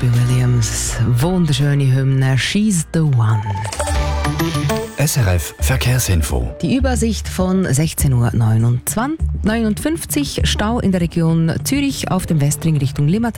Robbie Williams. Wunderschöne Hymne, She's the One. SRF Verkehrsinfo. Die Übersicht von 16:59 Uhr. Stau in der Region Zürich auf dem Westring Richtung Limmat.